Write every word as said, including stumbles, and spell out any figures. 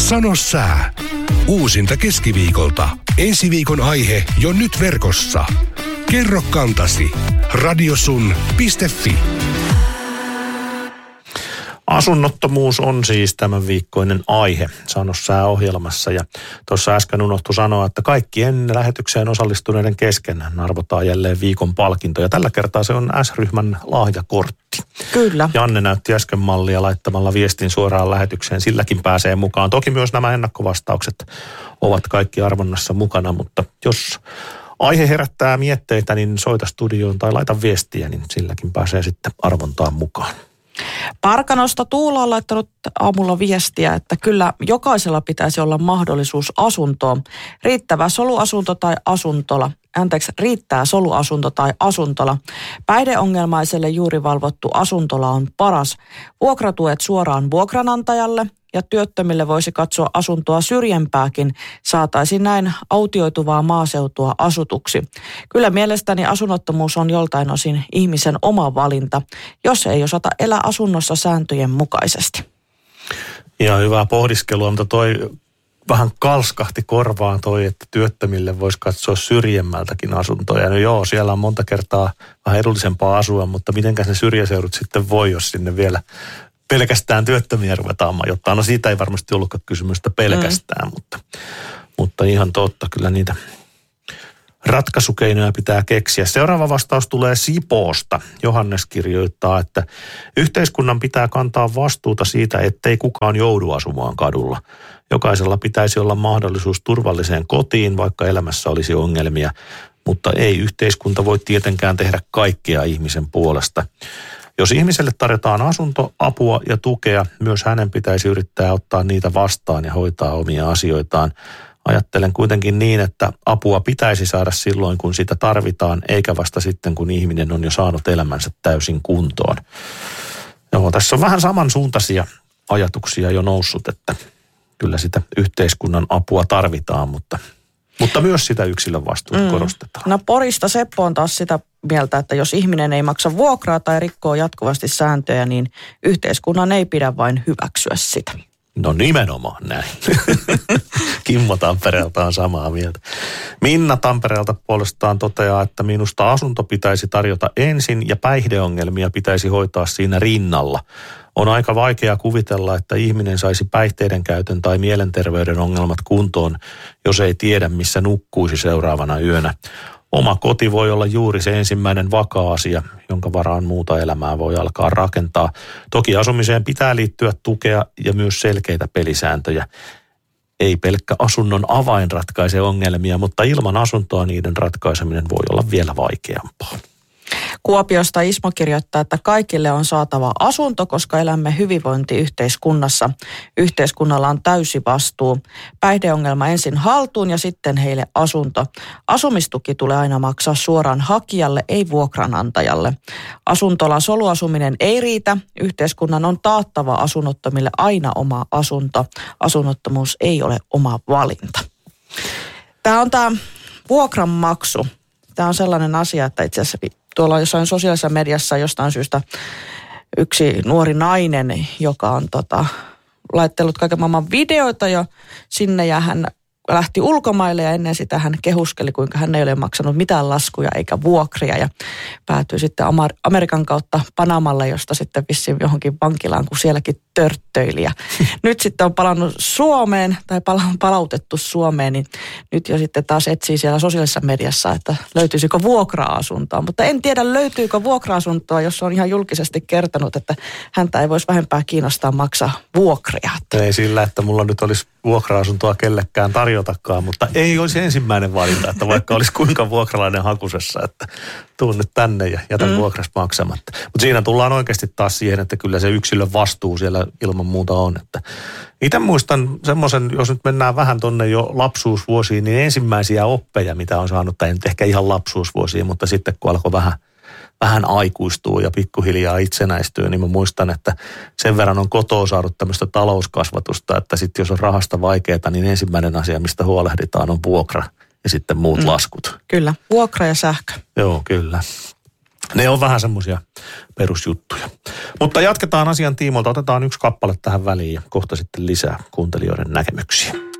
Sano sää. Uusinta keskiviikolta. Ensi viikon aihe jo nyt verkossa. Kerro kantasi. radiosun piste fi. Asunnottomuus on siis tämän viikkoinen aihe Sano sää -ohjelmassa, ja tuossa äsken unohtui sanoa, että kaikkien lähetykseen osallistuneiden kesken arvotaan jälleen viikon palkinto, ja tällä kertaa se on S-ryhmän lahjakortti. Kyllä. Janne näytti äsken mallia laittamalla viestin suoraan lähetykseen, silläkin pääsee mukaan. Toki myös nämä ennakkovastaukset ovat kaikki arvonnassa mukana, mutta jos aihe herättää mietteitä, niin soita studioon tai laita viestiä, niin silläkin pääsee sitten arvontaan mukaan. Parkanosta Tuula on laittanut aamulla viestiä, että kyllä jokaisella pitäisi olla mahdollisuus asuntoon. Riittävä soluasunto tai asuntola. Anteeksi, riittää soluasunto tai asuntola. Päihdeongelmaiselle juuri valvottu asuntola on paras. Vuokratuet suoraan vuokranantajalle ja työttömille voisi katsoa asuntoa syrjempääkin. Saataisiin näin autioituvaa maaseutua asutuksi. Kyllä mielestäni asunnottomuus on joltain osin ihmisen oma valinta, jos ei osata elää asunnossa sääntöjen mukaisesti. Ja hyvää pohdiskelua, mutta toi vähän kalskahti korvaan toi, että työttömille voisi katsoa syrjemmältäkin asuntoja. No joo, siellä on monta kertaa vähän edullisempaa asua, mutta mitenkäs ne syrjäseudut sitten voi, jos sinne vielä pelkästään työttömiä ruvetaan majoittamaan. No siitä ei varmasti ollutkaan kysymystä pelkästään, mm. mutta, mutta ihan totta, kyllä niitä ratkaisukeinoja pitää keksiä. Seuraava vastaus tulee Sipoosta. Johannes kirjoittaa, että yhteiskunnan pitää kantaa vastuuta siitä, ettei kukaan joudu asumaan kadulla. Jokaisella pitäisi olla mahdollisuus turvalliseen kotiin, vaikka elämässä olisi ongelmia, mutta ei yhteiskunta voi tietenkään tehdä kaikkea ihmisen puolesta. Jos ihmiselle tarjotaan asunto, apua ja tukea, myös hänen pitäisi yrittää ottaa niitä vastaan ja hoitaa omia asioitaan. Ajattelen kuitenkin niin, että apua pitäisi saada silloin, kun sitä tarvitaan, eikä vasta sitten, kun ihminen on jo saanut elämänsä täysin kuntoon. Joo, tässä on vähän samansuuntaisia ajatuksia jo noussut, että kyllä sitä yhteiskunnan apua tarvitaan, mutta, mutta myös sitä yksilön vastuuta mm. korostetaan. No Porista Seppo on taas sitä mieltä, että jos ihminen ei maksa vuokraa tai rikkoo jatkuvasti sääntöjä, niin yhteiskunnan ei pidä vain hyväksyä sitä. No nimenomaan näin. Kimmo Tampereelta on samaa mieltä. Minna Tampereelta puolestaan toteaa, että minusta asunto pitäisi tarjota ensin ja päihdeongelmia pitäisi hoitaa siinä rinnalla. On aika vaikea kuvitella, että ihminen saisi päihteiden käytön tai mielenterveyden ongelmat kuntoon, jos ei tiedä, missä nukkuisi seuraavana yönä. Oma koti voi olla juuri se ensimmäinen vakaa asia, jonka varaan muuta elämää voi alkaa rakentaa. Toki asumiseen pitää liittyä tukea ja myös selkeitä pelisääntöjä. Ei pelkkä asunnon avain ratkaise ongelmia, mutta ilman asuntoa niiden ratkaiseminen voi olla vielä vaikeampaa. Kuopiosta Ismo kirjoittaa, että kaikille on saatava asunto, koska elämme hyvinvointiyhteiskunnassa. Yhteiskunnalla on täysi vastuu. Päihdeongelma ensin haltuun ja sitten heille asunto. Asumistuki tulee aina maksaa suoraan hakijalle, ei vuokranantajalle. Asuntola soluasuminen ei riitä. Yhteiskunnan on taattava asunnottomille aina oma asunto. Asunnottomuus ei ole oma valinta. Tämä on tämä vuokranmaksu. Tämä on sellainen asia, että itse asiassa tuolla jossain sosiaalisessa mediassa jostain syystä yksi nuori nainen, joka on tota, laittellut kaiken maailman videoita jo sinne ja hän lähti ulkomaille ja ennen sitä hän kehuskeli, kuinka hän ei ole maksanut mitään laskuja eikä vuokria ja päätyi sitten Amerikan kautta Panamalle, josta sitten vissiin johonkin vankilaan, kun sielläkin törttöili. Ja nyt sitten on palannut Suomeen tai palautettu Suomeen, niin nyt jo sitten taas etsii siellä sosiaalisessa mediassa, että löytyisikö vuokra-asuntoa. Mutta en tiedä, löytyykö vuokra-asuntoa, jos on ihan julkisesti kertonut, että häntä ei voisi vähempää kiinnostaa maksaa vuokria. Ei sillä, että mulla nyt olisi vuokra-asuntoa kellekään tarjotakaan, mutta ei olisi ensimmäinen valinta, että vaikka olisi kuinka vuokralainen hakusessa, että tuun nyt tänne ja jätän mm. vuokras maksamatta. Mutta siinä tullaan oikeasti taas siihen, että kyllä se yksilön vastuu siellä ilman muuta on. Että itse muistan semmoisen, jos nyt mennään vähän tonne jo lapsuusvuosiin, niin ensimmäisiä oppeja, mitä on saanut, tai nyt ehkä ihan lapsuusvuosiin, mutta sitten kun alkoi vähän vähän aikuistuu ja pikkuhiljaa itsenäistyy, niin mä muistan, että sen verran on kotoa saanut tämmöistä talouskasvatusta, että sitten jos on rahasta vaikeaa, niin ensimmäinen asia, mistä huolehditaan, on vuokra ja sitten muut mm. laskut. Kyllä, vuokra ja sähkö. Joo, kyllä. Ne on vähän semmoisia perusjuttuja. Mutta jatketaan asian tiimoilta. Otetaan yksi kappale tähän väliin ja kohta sitten lisää kuuntelijoiden näkemyksiä.